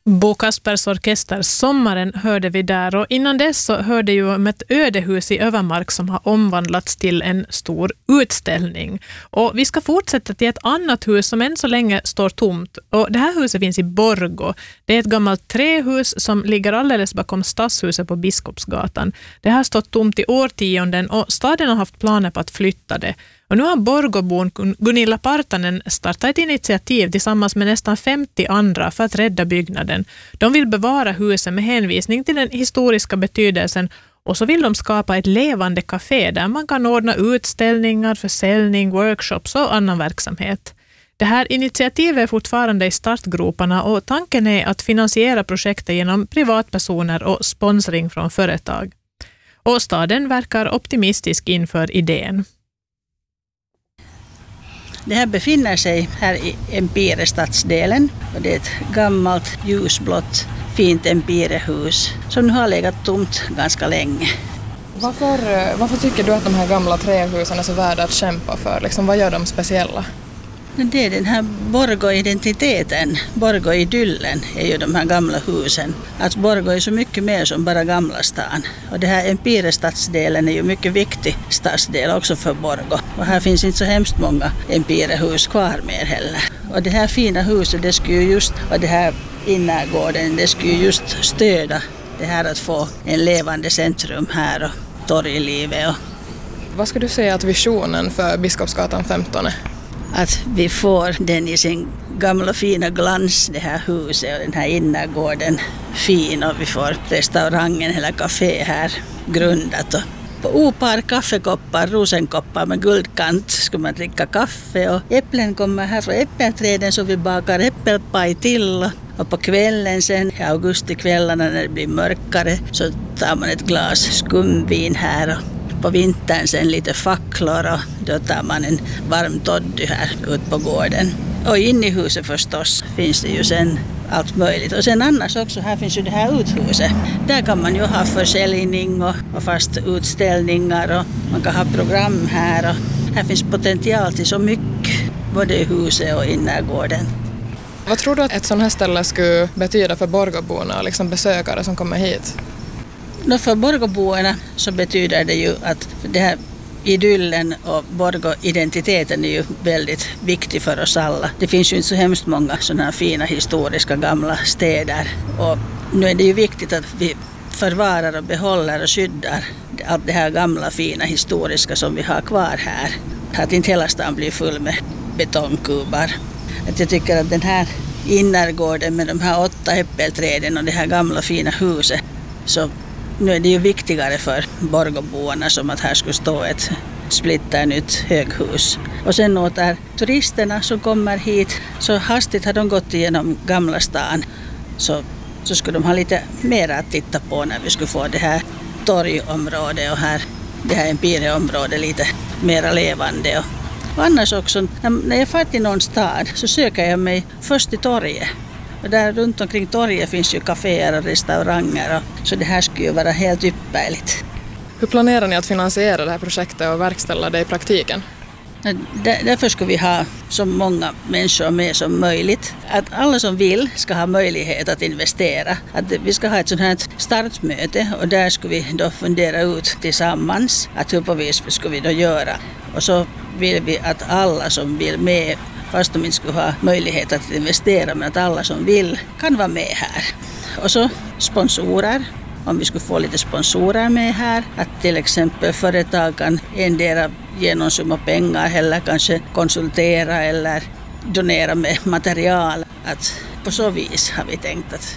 Bo Kaspers Orkesters Sommaren hörde vi där, och innan dess så hörde ju om ett ödehus i Övermark som har omvandlats till en stor utställning. Och vi ska fortsätta till ett annat hus som än så länge står tomt, och det här huset finns i Borgå. Det är ett gammalt trähus som ligger alldeles bakom stadshuset på Biskopsgatan. Det har stått tomt i årtionden och staden har haft planer på att flytta det. Och nu har Borgåbon Gunilla Partanen startat ett initiativ tillsammans med nästan 50 andra för att rädda byggnaden. De vill bevara huset med hänvisning till den historiska betydelsen, och så vill de skapa ett levande café där man kan ordna utställningar, försäljning, workshops och annan verksamhet. Det här initiativet är fortfarande i startgroparna, och tanken är att finansiera projektet genom privatpersoner och sponsring från företag. Och staden verkar optimistisk inför idén. Det här befinner sig här i Empirestadsdelen, och det är ett gammalt ljusblått fint Empirehus som nu har legat tomt ganska länge. Varför tycker du att de här gamla trähusen är så värda att kämpa för? Liksom, vad gör de speciella? Det är den här Borgå-identiteten, Borgå-idyllen är ju de här gamla husen. Att Borgå är så mycket mer som bara gamla stan. Och det här Empirestadsdelen är ju mycket viktig stadsdel också för Borgå. Och här finns inte så hemskt många Empirehus kvar mer heller. Och det här fina huset, det skulle ju just, och det här innergården, det skulle ju just stöda det här att få en levande centrum här och torglivet. Vad skulle du säga att visionen för Biskopsgatan 15 är? Att vi får den i sin gamla fina glans, det här huset och den här innergården fin, och vi får restaurangen eller café här grundat. Och på opar kaffekoppar, rosenkoppar med guldkant skulle man dricka kaffe, och äpplen kommer här från äppelträden så vi bakar äppelpaj till. Och på kvällen sen, i augustikvällarna när det blir mörkare, så tar man ett glas skumvin här, och på vintern sen lite facklor, och då tar man en varm toddy här ut på gården. Och inne i huset förstås finns det ju sen allt möjligt. Och sen annars också, här finns ju det här uthuset. Där kan man ju ha försäljning och fast utställningar, och man kan ha program här. Och här finns potential till så mycket, både i huset och innergården. Vad tror du att ett sånt här ställe skulle betyda för Borgåborna och liksom besökare som kommer hit? För Borgåborna så betyder det ju att det här idyllen och Borgå-identiteten är ju väldigt viktig för oss alla. Det finns ju inte så hemskt många sådana här fina historiska gamla städer. Och nu är det ju viktigt att vi förvarar och behåller och skyddar allt det här gamla fina historiska som vi har kvar här. Att inte hela stan blir full med betongkubar. Att jag tycker att den här innergården med de här 8 äppelträden och det här gamla fina huset, så nu är det ju viktigare för Borgåborna som att här skulle stå ett splitternytt höghus. Och sen åter turisterna som kommer hit, så hastigt har de gått igenom gamla stan, så skulle de ha lite mer att titta på när vi skulle få det här torgområdet och här det här Empirieområdet lite mer levande. Och annars också, när jag far till någon stad så söker jag mig först till torget. Och där runt omkring torget finns ju kaféer och restauranger, och så det här skulle ju vara helt ypperligt. Hur planerar ni att finansiera det här projektet och verkställa det i praktiken? Därför ska vi ha så många människor med som möjligt. Att alla som vill ska ha möjlighet att investera. Att vi ska ha ett sådant här startmöte, och där ska vi då fundera ut tillsammans att hur på vis ska vi då göra. Och så vill vi att alla som vill med, fast de inte skulle ha möjlighet att investera, men att alla som vill kan vara med här. Och så sponsorer, om vi skulle få lite sponsorer med här, att till exempel företag kan endera ge någon summa pengar eller kanske konsultera eller donera med material. Att på så vis har vi tänkt att...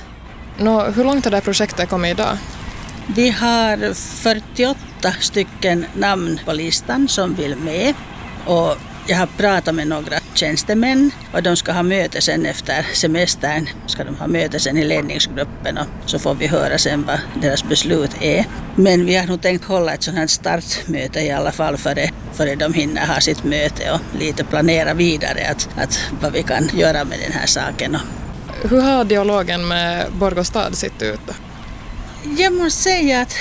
Hur långt har det här projektet kommit idag? Vi har 48 stycken namn på listan som vill med, och jag har pratat med några tjänstemän, och de ska ha möte sen efter semestern. Ska de ha möte sen i ledningsgruppen, och så får vi höra sen vad deras beslut är. Men vi har nog tänkt hålla ett sådant här startmöte i alla fall före de hinner ha sitt möte och lite planera vidare att vad vi kan göra med den här saken. Hur har dialogen med Borgå stad sett ut då? Jag måste säga att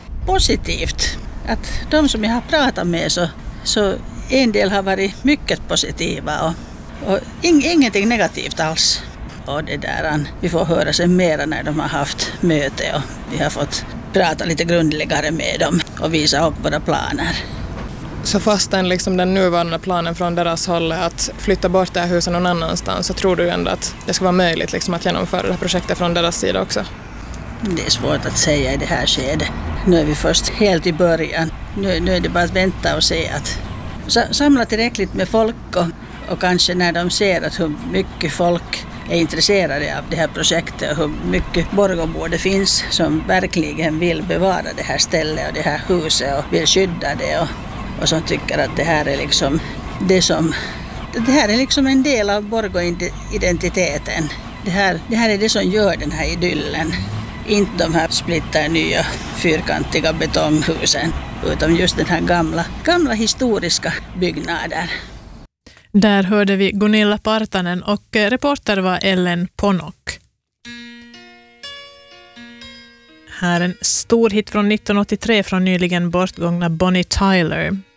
positivt. Att de som jag har pratat med så en del har varit mycket positiva och ingenting negativt alls. Och vi får höra sen mera när de har haft möte och vi har fått prata lite grundligare med dem och visa upp våra planer. Så fastän liksom den nuvarande planen från deras håll är att flytta bort det här huset någon annanstans, så tror du ändå att det ska vara möjligt liksom att genomföra det här projektet från deras sida också? Det är svårt att säga i det här skedet. Nu är vi först helt i början. Nu är det bara att vänta och se att samla tillräckligt med folk och kanske när de ser att hur mycket folk är intresserade av det här projektet och hur mycket Borgåbor det finns som verkligen vill bevara det här stället och det här huset och vill skydda det och som tycker att det här är liksom det här är liksom en del av Borgå-identiteten. Det här är det som gör den här idyllen. Inte de här splittar nya fyrkantiga betonghusen utan just den här gamla historiska byggnader. Där hörde vi Gunilla Partanen och reporter var Ellen Ponok. Här en stor hit från 1983 från nyligen bortgångna Bonnie Tyler.